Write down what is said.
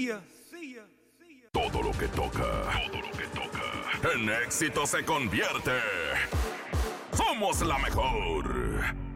Todo lo que toca, en éxito se convierte. ¡Somos la mejor!